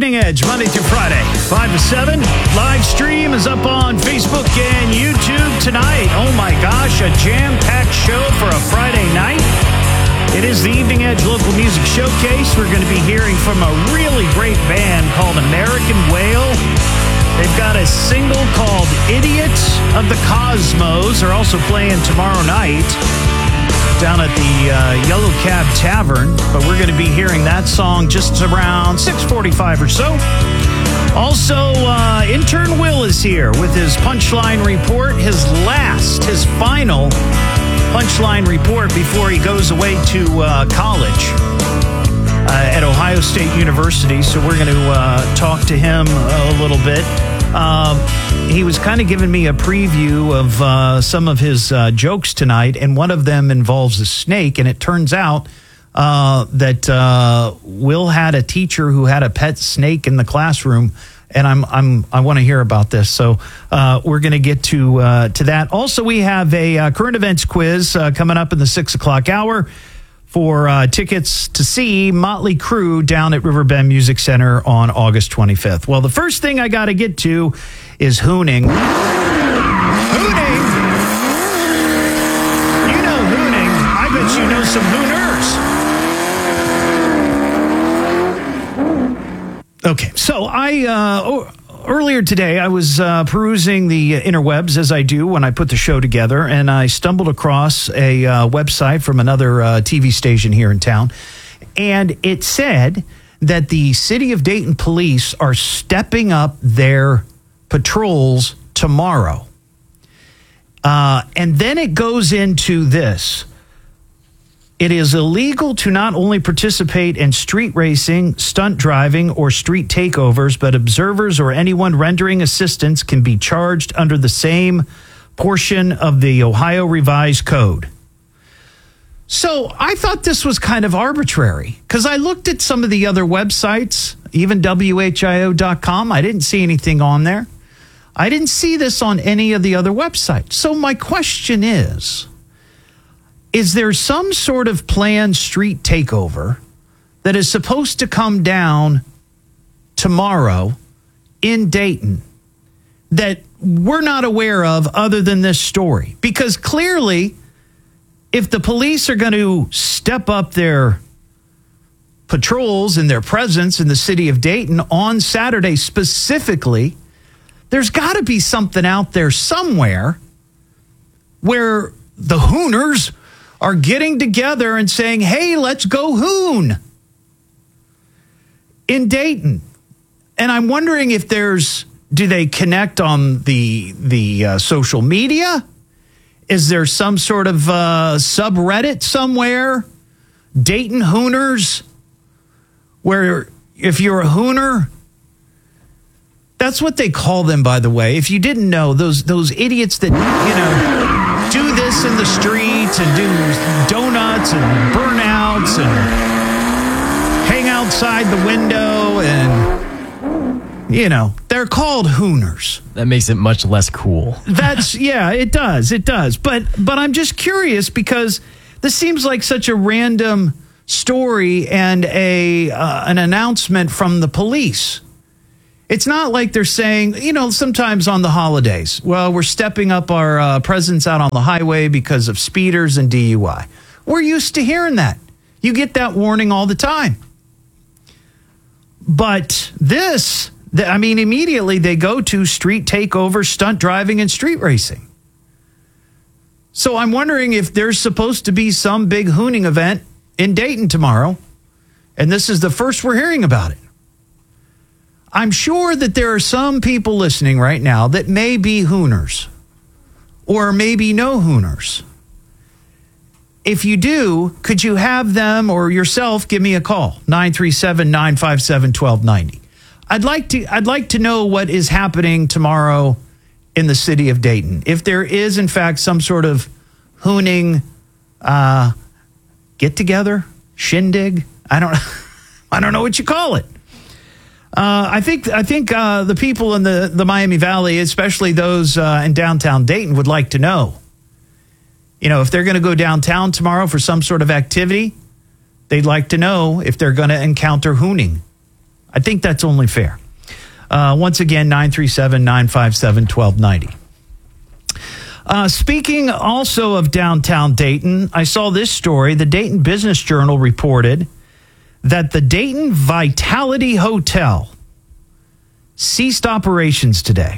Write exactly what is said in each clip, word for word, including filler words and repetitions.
Evening Edge, Monday through Friday, five to seven. Live stream is up on Facebook and YouTube tonight. Oh my gosh, a jam-packed show for a Friday night. It is the Evening Edge Local Music Showcase. We're going to be hearing from a really great band called American Whale. They've got a single called Idiots of the Cosmos. They're also playing tomorrow night down at the uh, Yellow Cab Tavern, but we're going to be hearing that song just around six forty-five or so. Also, uh, intern Will is here with his Punchline Report, his last, his final Punchline Report before he goes away to uh, college uh, at Ohio State University. So we're going to uh, talk to him a little bit. Um, he was kind of giving me a preview of uh, some of his uh, jokes tonight, and one of them involves a snake, and it turns out uh, that uh, Will had a teacher who had a pet snake in the classroom, and I'm I'm I want to hear about this, so uh, we're going to get to uh, to that. Also, we have a uh, current events quiz uh, coming up in the six o'clock hour for uh, tickets to see Motley Crue down at Riverbend Music Center on August twenty-fifth. Well, the first thing I got to get to is hooning. Hooning! You know hooning. I bet you know some hooners. Okay, so I... Uh, Earlier today, I was uh, perusing the interwebs, as I do when I put the show together, and I stumbled across a uh, website from another uh, T V station here in town, and it said that the City of Dayton police are stepping up their patrols tomorrow. Uh, and then it goes into this. It is illegal to not only participate in street racing, stunt driving, or street takeovers, but observers or anyone rendering assistance can be charged under the same portion of the Ohio Revised Code. So I thought this was kind of arbitrary, because I looked at some of the other websites, even W H I O dot com. I didn't see anything on there. I didn't see this on any of the other websites. So my question is, is there some sort of planned street takeover that is supposed to come down tomorrow in Dayton that we're not aware of other than this story? Because clearly, if the police are going to step up their patrols and their presence in the city of Dayton on Saturday specifically, there's got to be something out there somewhere where the hooners are getting together and saying, hey, let's go hoon in Dayton. And I'm wondering if there's, do they connect on the the uh, social media? Is there some sort of uh, subreddit somewhere, Dayton Hooners, where if you're a hooner, that's what they call them, by the way. If you didn't know, those those idiots that, you know, do this in the streets and do donuts and burnouts and hang outside the window, and, you know, they're called hooners. That makes it much less cool. That's, yeah, it does. It does. But but I'm just curious, because this seems like such a random story and a uh, an announcement from the police. It's not like they're saying, you know, sometimes on the holidays, well, we're stepping up our uh, presence out on the highway because of speeders and D U I. We're used to hearing that. You get that warning all the time. But this, I mean, immediately they go to street takeover, stunt driving, and street racing. So I'm wondering if there's supposed to be some big hooning event in Dayton tomorrow, and this is the first we're hearing about it. I'm sure that there are some people listening right now that may be hooners or maybe no hooners. If you do, could you have them or yourself give me a call, nine three seven, nine five seven, one two nine zero. I'd like to I'd like to know what is happening tomorrow in the city of Dayton. If there is, in fact, some sort of hooning uh, get-together, shindig, I don't I don't know what you call it. Uh, I think I think uh, the people in the, the Miami Valley, especially those uh, in downtown Dayton, would like to know. You know, if they're going to go downtown tomorrow for some sort of activity, they'd like to know if they're going to encounter hooning. I think that's only fair. Uh, once again, nine three seven, nine five seven, one two nine zero. Uh, speaking also of downtown Dayton, I saw this story. The Dayton Business Journal reported that the Dayton Vitality Hotel ceased operations today.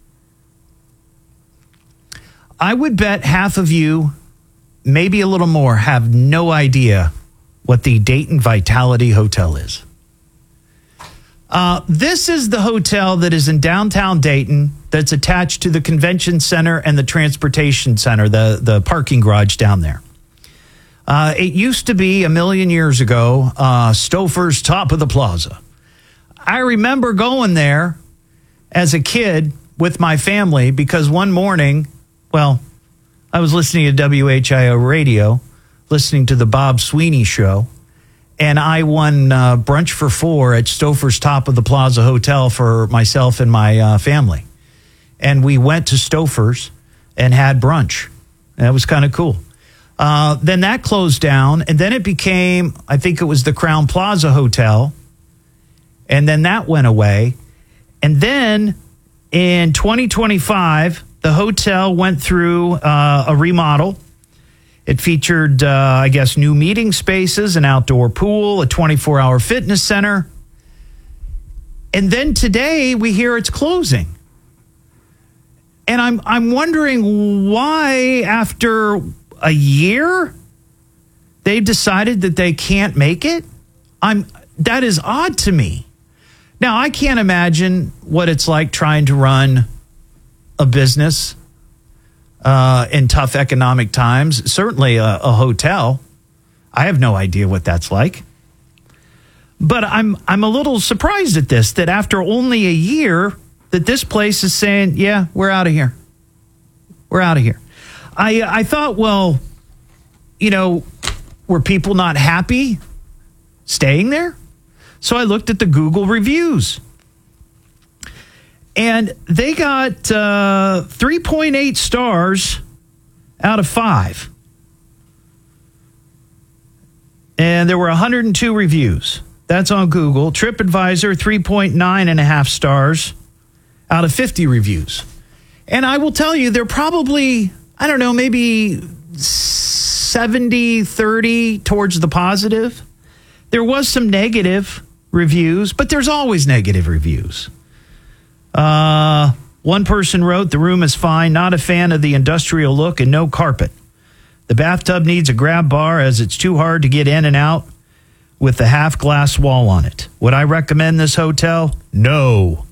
I would bet half of you, maybe a little more, have no idea what the Dayton Vitality Hotel is. Uh, this is the hotel that is in downtown Dayton that's attached to the convention center and the transportation center, the, the parking garage down there. Uh, it used to be a million years ago, uh, Stouffer's Top of the Plaza. I remember going there as a kid with my family because one morning, well, I was listening to W H I O radio, listening to the Bob Sweeney show, and I won uh, brunch for four at Stouffer's Top of the Plaza Hotel for myself and my uh, family. And we went to Stouffer's and had brunch. And that was kind of cool. Uh, then that closed down, and then it became, I think it was the Crowne Plaza Hotel, and then that went away. And then in twenty twenty-five, the hotel went through uh, a remodel. It featured, uh, I guess, new meeting spaces, an outdoor pool, a twenty-four hour fitness center. And then today we hear it's closing. And I'm I'm wondering why, after a year, they've decided that they can't make it. I'm that is odd to me. Now, I can't imagine what it's like trying to run a business uh, in tough economic times. Certainly a, a hotel. I have no idea what that's like. But I'm I'm a little surprised at this, that after only a year, that this place is saying, yeah, we're out of here. We're out of here. I I thought, well, you know, were people not happy staying there? So I looked at the Google reviews. And they got uh, three point eight stars out of five. And there were one hundred two reviews. That's on Google. TripAdvisor, three point nine and a half stars out of fifty reviews. And I will tell you, they're probably, I don't know, maybe seventy thirty towards the positive. There was some negative reviews, but there's always negative reviews. Uh, one person wrote, the room is fine, not a fan of the industrial look and no carpet. The bathtub needs a grab bar as it's too hard to get in and out with the half glass wall on it. Would I recommend this hotel? No.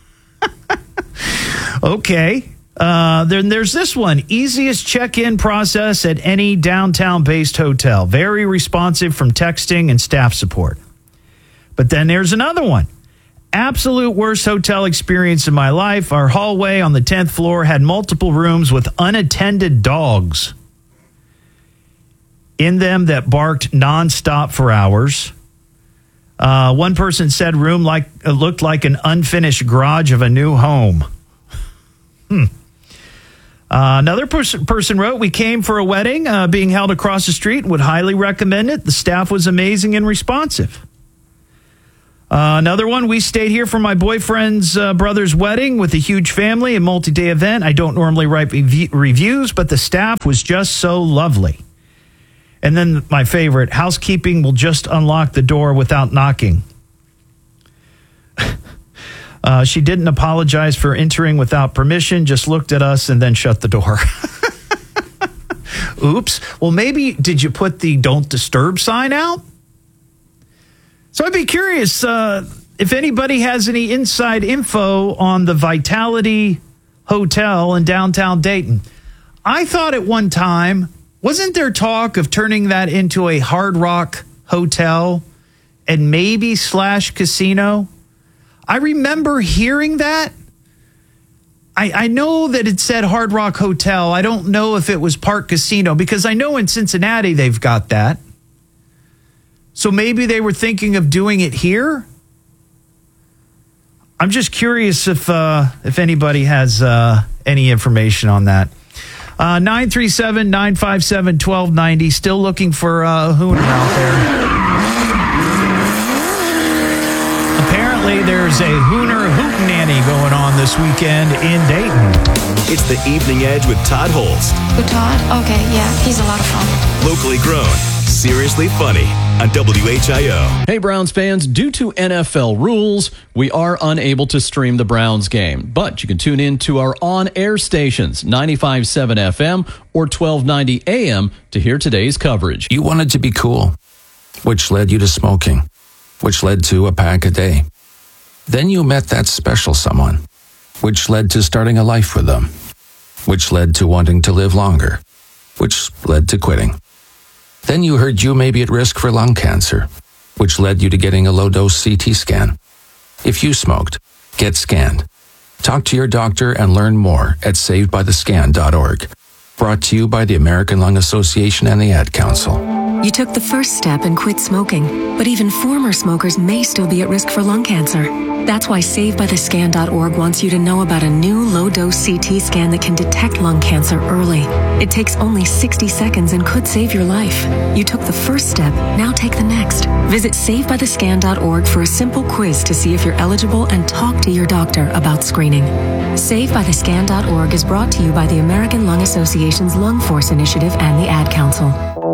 Okay. Uh, then there's this one. Easiest check-in process at any downtown-based hotel. Very responsive from texting and staff support. But then there's another one. Absolute worst hotel experience in my life. Our hallway on the tenth floor had multiple rooms with unattended dogs in them that barked nonstop for hours. Uh, one person said room like uh, looked like an unfinished garage of a new home. Hmm. Uh, another pers- person wrote, we came for a wedding uh, being held across the street. Would highly recommend it. The staff was amazing and responsive. Uh, another one, we stayed here for my boyfriend's uh, brother's wedding with a huge family, a multi-day event. I don't normally write rev- reviews, but the staff was just so lovely. And then my favorite, housekeeping will just unlock the door without knocking. uh, she didn't apologize for entering without permission, just looked at us and then shut the door. Oops. Well, maybe, did you put the don't disturb sign out? So I'd be curious uh, if anybody has any inside info on the Vitality Hotel in downtown Dayton. I thought at one time, wasn't there talk of turning that into a Hard Rock hotel and maybe slash casino? I remember hearing that. I, I know that it said Hard Rock Hotel. I don't know if it was Park Casino, because I know in Cincinnati they've got that. So maybe they were thinking of doing it here. I'm just curious if uh, if anybody has uh, any information on that. Uh, nine three seven, nine five seven, one two nine zero. Still looking for uh, a Hooner out there. Apparently, apparently there's a Hooner Hootenanny going on this weekend in Dayton. It's the Evening Edge with Todd Holst. With Todd? Okay, yeah, he's a lot of fun. Locally grown, seriously funny on W H I O. Hey, Browns fans, due to N F L rules, we are unable to stream the Browns game, but you can tune in to our on-air stations, ninety-five point seven F M or twelve ninety A M to hear today's coverage. You wanted to be cool, which led you to smoking, which led to a pack a day. Then you met that special someone, which led to starting a life with them, which led to wanting to live longer, which led to quitting. Then you heard you may be at risk for lung cancer, which led you to getting a low-dose C T scan. If you smoked, get scanned. Talk to your doctor and learn more at saved by the scan dot org. Brought to you by the American Lung Association and the Ad Council. You took the first step and quit smoking, but even former smokers may still be at risk for lung cancer. That's why saved by the scan dot org wants you to know about a new low-dose C T scan that can detect lung cancer early. It takes only sixty seconds and could save your life. You took the first step, now take the next. Visit saved by the scan dot org for a simple quiz to see if you're eligible and talk to your doctor about screening. saved by the scan dot org is brought to you by the American Lung Association's Lung Force Initiative and the Ad Council.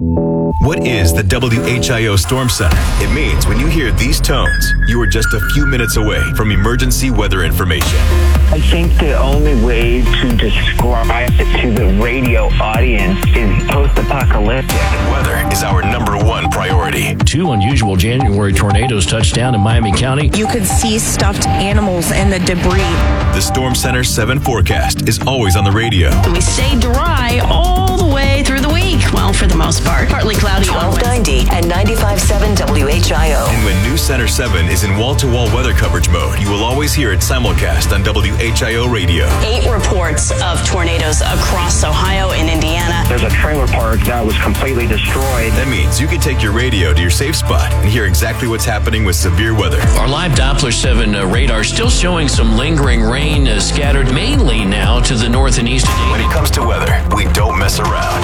What is the W H I O Storm Center? It means when you hear these tones, you are just a few minutes away from emergency weather information. I think the only way to describe it to the radio audience is post-apocalyptic. Weather is our number one priority. Two unusual January tornadoes touched down in Miami County. You could see stuffed animals and the debris. The Storm Center seven forecast is always on the radio. We stay dry all the way through the week. Well, for the most part. Partly cloudy. twelve ninety and ninety-five point seven W H I O. And when New Center seven is in wall-to-wall weather coverage mode, you will always hear it simulcast on W H I O radio. Eight reports of tornadoes across Ohio and Indiana. There's a trailer park that was completely destroyed. That means you can take your radio to your safe spot and hear exactly what's happening with severe weather. Our live Doppler seven uh, radar still showing some lingering rain uh, scattered mainly now to the north and east. When it comes to weather, we don't mess around.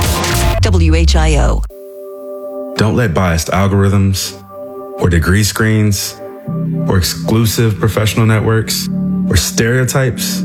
W H I O. Don't let biased algorithms or degree screens or exclusive professional networks or stereotypes.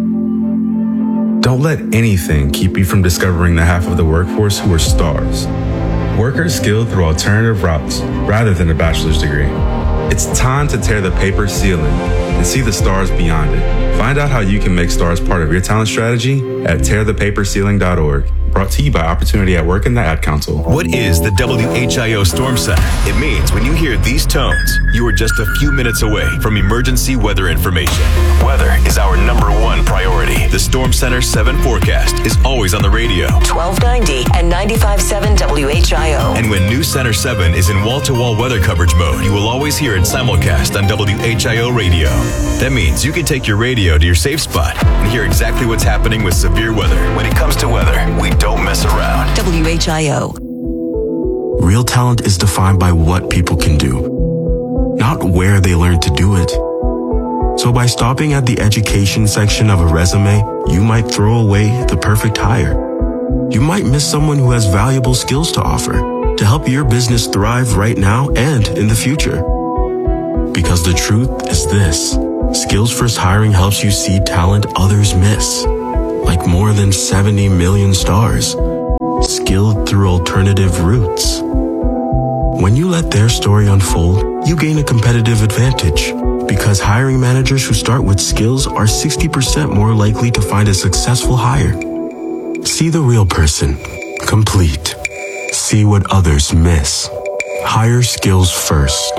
Don't let anything keep you from discovering the half of the workforce who are stars. Workers skilled through alternative routes rather than a bachelor's degree. It's time to tear the paper ceiling and see the stars beyond it. Find out how you can make stars part of your talent strategy at tear the paper ceiling dot org. Brought to you by Opportunity at Work and the Ad Council. What is the W H I O Storm Center? It means when you hear these tones, you are just a few minutes away from emergency weather information. Weather is our number one priority. The Storm Center seven forecast is always on the radio. twelve ninety and ninety-five point seven W H I O. And when New Center seven is in wall-to-wall weather coverage mode, you will always hear it simulcast on W H I O radio. That means you can take your radio to your safe spot and hear exactly what's happening with severe weather. When it comes to weather, we don't mess around. W H I O. Real talent is defined by what people can do, not where they learn to do it. So by stopping at the education section of a resume, you might throw away the perfect hire. You might miss someone who has valuable skills to offer to help your business thrive right now and in the future. Because the truth is this: Skills First Hiring helps you see talent others miss, like more than seventy million stars, skilled through alternative routes. When you let their story unfold, you gain a competitive advantage, because hiring managers who start with skills are sixty percent more likely to find a successful hire. See the real person, complete. See what others miss. Hire skills first.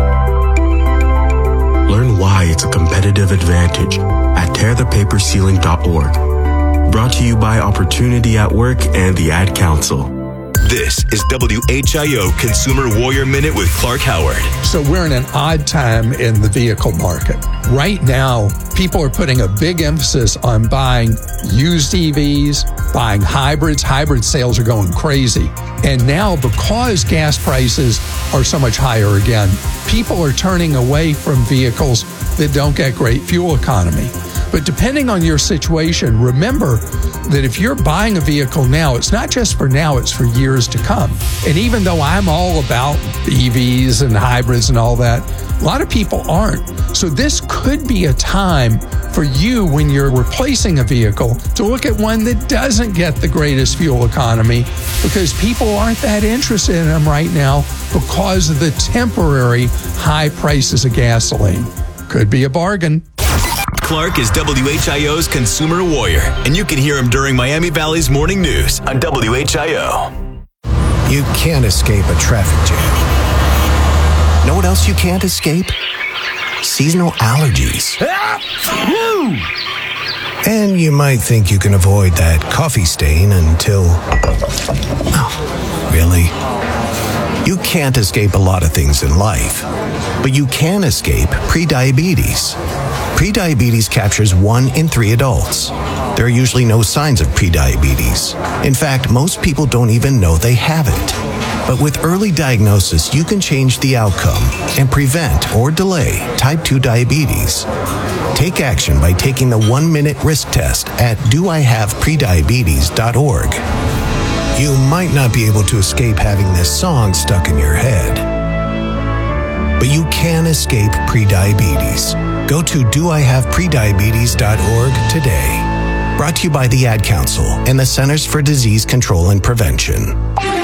Learn why it's a competitive advantage at tear the paper ceiling dot org. Brought to you by Opportunity at Work and the Ad Council. This is W H I O Consumer Warrior Minute with Clark Howard. So we're in an odd time in the vehicle market. Right now, people are putting a big emphasis on buying used E Vs, buying hybrids. Hybrid sales are going crazy. And now, because gas prices are so much higher again, people are turning away from vehicles that don't get great fuel economy. But depending on your situation, remember that if you're buying a vehicle now, it's not just for now, it's for years to come. And even though I'm all about E Vs and hybrids and all that, A lot of people aren't. So this could be a time for you when you're replacing a vehicle to look at one that doesn't get the greatest fuel economy, because people aren't that interested in them right now because of the temporary high prices of gasoline. Could be a bargain. Clark is W H I O's consumer warrior, and you can hear him during Miami Valley's morning news on W H I O. You can't escape a traffic jam. Know what else you can't escape? Seasonal allergies. And you might think you can avoid that coffee stain until... Oh, really? You can't escape a lot of things in life, but you can escape prediabetes. Prediabetes captures one in three adults. There are usually no signs of prediabetes. In fact, most people don't even know they have it. But with early diagnosis, you can change the outcome and prevent or delay type two diabetes. Take action by taking the one-minute risk test at do I have prediabetes dot org. You might not be able to escape having this song stuck in your head, but you can escape prediabetes. Go to do I have prediabetes dot org today. Brought to you by the Ad Council and the Centers for Disease Control and Prevention.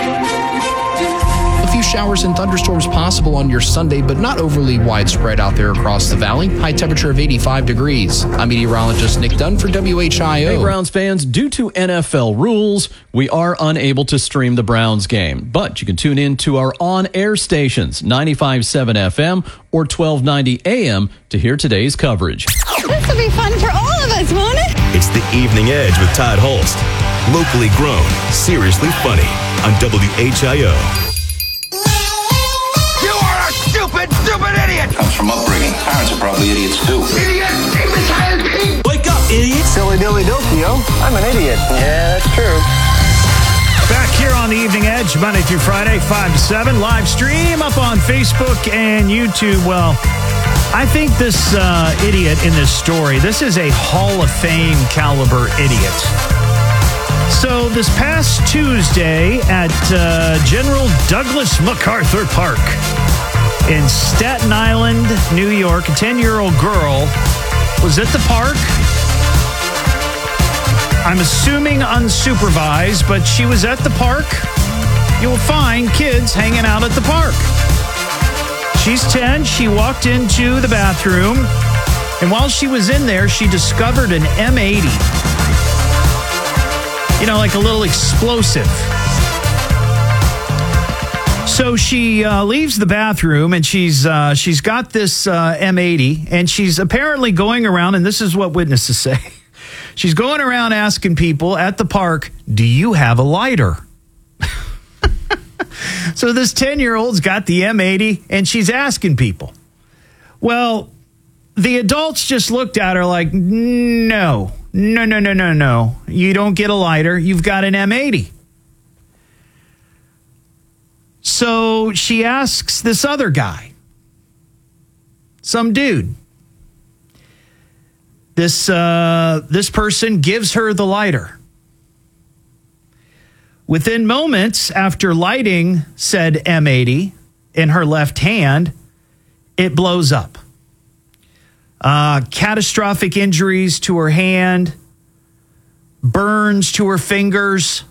A few showers and thunderstorms possible on your Sunday, but not overly widespread out there across the valley. High temperature of eighty-five degrees. I'm meteorologist Nick Dunn for W H I O. Hey, Browns fans, due to N F L rules, we are unable to stream the Browns game, but you can tune in to our on-air stations, ninety-five point seven F M or twelve ninety A M, to hear today's coverage. This will be fun for all of us, won't it? It's the Evening Edge with Todd Holst. Locally grown, seriously funny on W H I O. Stupid, stupid idiot! Comes from upbringing. Parents are probably idiots too. Idiot! Idiot! Wake up, idiot! Silly dilly dokio. I'm an idiot. Yeah, that's true. Back here on the Evening Edge, Monday through Friday, five to seven. Live stream up on Facebook and YouTube. Well, I think this uh, idiot in this story, this is a Hall of Fame caliber idiot. So this past Tuesday at uh, General Douglas MacArthur Park in Staten Island, New York, a ten-year-old girl was at the park. I'm assuming unsupervised, but she was at the park. You will find kids hanging out at the park. She's ten. She walked into the bathroom, and while she was in there, she discovered an M eighty. You know, like a little explosive. So she uh, leaves the bathroom, and she's uh, she's got this uh, M eighty, and she's apparently going around, and this is what witnesses say. She's going around asking people at the park, do you have a lighter? So this ten-year-old's got the M eighty, and she's asking people. Well, the adults just looked at her like, no, no, no, no, no, no. You don't get a lighter. You've got an M eighty. So she asks this other guy, some dude. This uh, this person gives her the lighter. Within moments after lighting said M eighty in her left hand, it blows up. Uh, catastrophic injuries to her hand, burns to her fingers.